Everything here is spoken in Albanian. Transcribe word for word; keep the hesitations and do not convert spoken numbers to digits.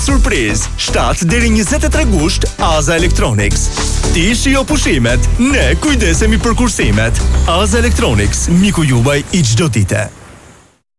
Surpriz, shtatë deri njëzet e tre gusht, Aza Electronics. Ti shijo pushimet, ne kujdesemi për kursimet. Aza Electronics, miku juaj i çdo dite.